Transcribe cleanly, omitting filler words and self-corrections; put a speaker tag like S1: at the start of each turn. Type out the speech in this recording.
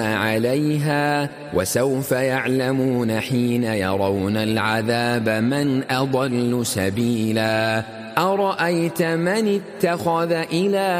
S1: عليها وسوف يعلمون حين يرون العذاب من أضل سبيلا. أرأيت من اتخذ إلهه